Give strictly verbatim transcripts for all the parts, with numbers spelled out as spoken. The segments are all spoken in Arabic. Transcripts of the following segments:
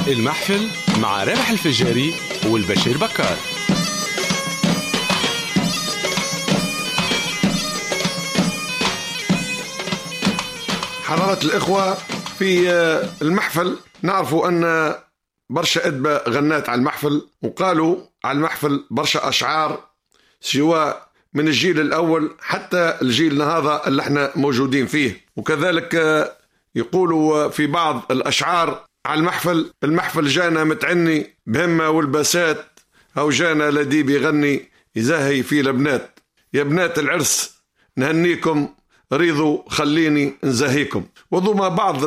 المحفل مع رابح الفجاري والبشير بكار. حضرات الإخوة، في المحفل نعرفوا أن برشا أدبة غنات على المحفل، وقالوا على المحفل برشا أشعار سواء من الجيل الأول حتى الجيل هذا اللي احنا موجودين فيه. وكذلك يقولوا في بعض الأشعار على المحفل: المحفل جانا متعني بهمة والباسات، أو جانا لديب يغني يزاهي في البنات، يا بنات العرس نهنيكم ريضوا خليني نزاهيكم. وضم بعض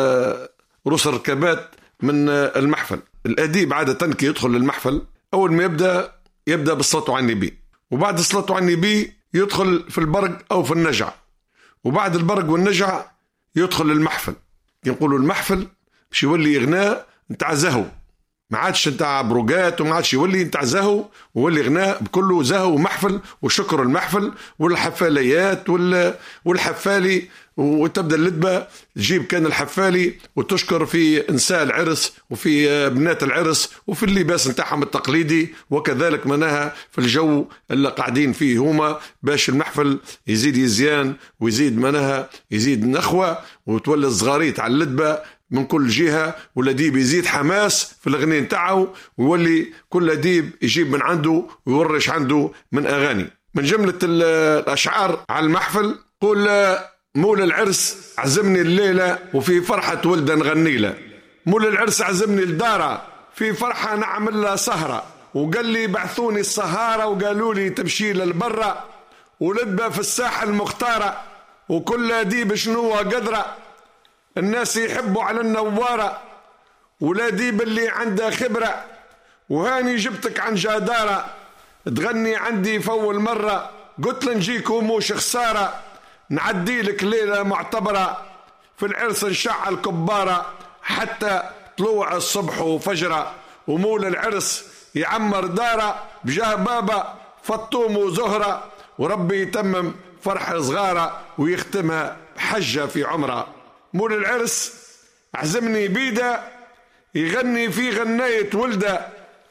رؤوس الركبات من المحفل. الأديب عادة كي يدخل للمحفل أول ما يبدأ يبدأ بالصلاة على النبي، وبعد الصلاة على النبي يدخل في البرق أو في النجع، وبعد البرق والنجع يدخل المحفل. يقولوا المحفل باش يولي غناء نتاع زهو، ما عادش نتاع بروقات، وما عادش يولي نتاع زهو، وولي غناء بكله زهو ومحفل وشكر المحفل والحفاليات والحفالي. وتبدا اللدبه تجيب كان الحفالي وتشكر في نساء العرس وفي بنات العرس وفي اللباس نتاعهم التقليدي، وكذلك منها في الجو اللي قاعدين فيه هما، باش المحفل يزيد يزيان ويزيد منها يزيد نخوه، وتولي الصغاريت على اللدبه من كل جهة، والأديب يزيد حماس في الأغنية نتاعه، ويولي كل أديب يجيب من عنده ويورش عنده من أغاني. من جملة الأشعار على المحفل: قول مول العرس عزمني الليلة وفي فرحة ولدة نغني له، مول العرس عزمني الدارة في فرحة نعمل له سهرة، وقال لي بعثوني السهارة وقالوا لي تمشي للبرة، ولدبة في الساحة المختارة وكل أديب شنو قدره، الناس يحبوا على النوارة ولاديب اللي عنده خبرة، وهاني جبتك عن جدارة تغني عندي فول مرة، قلت لنجيكم موش خسارة نعدي لك ليلة معتبرة، في العرس نشعل كبارة حتى طلوع الصبح وفجرة، ومول العرس يعمر دارة بجاه بابا فطوم وزهرة، وربي يتمم فرح صغارة ويختمها بحجة في عمره. مول العرس عزمني بيده يغني في غناية ولده،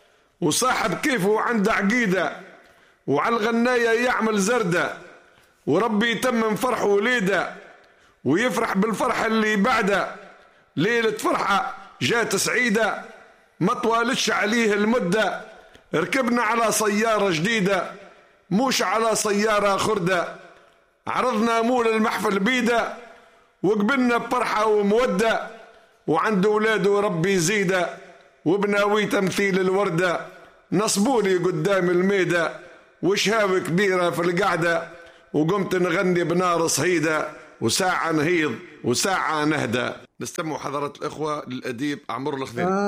وصاحب كيفه عنده عقيدة وعلى الغناية يعمل زردة، وربي يتمم فرح وليده ويفرح بالفرحة اللي بعده، ليلة فرحة جات سعيدة ما طوالتش عليه المدة، ركبنا على سيارة جديدة موش على سيارة خردة، عرضنا مول المحفل بيده وقبلنا بفرحة ومودة، وعند اولاده ربي يزيده وبناوي تمثيل الوردة، نصبولي قدام الميدة وشهاوي كبيرة في القعدة، وقمت نغني بنار صهيدة وساعة نهيض وساعة نهدى. نستمع حضرات الإخوة للأديب عمرو الخضيري.